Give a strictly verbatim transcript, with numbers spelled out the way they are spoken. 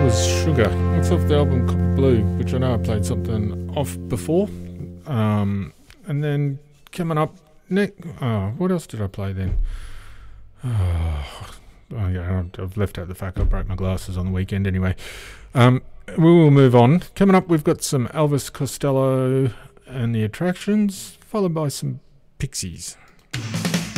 was Sugar. It's off the album Copper Blue, which I know I played something off before. Um, and then coming up next, oh, what else did I play then? Oh, oh yeah, I've left out the fact I broke my glasses on the weekend anyway. Um, we will move on. Coming up, we've got some Elvis Costello and the Attractions, followed by some Pixies.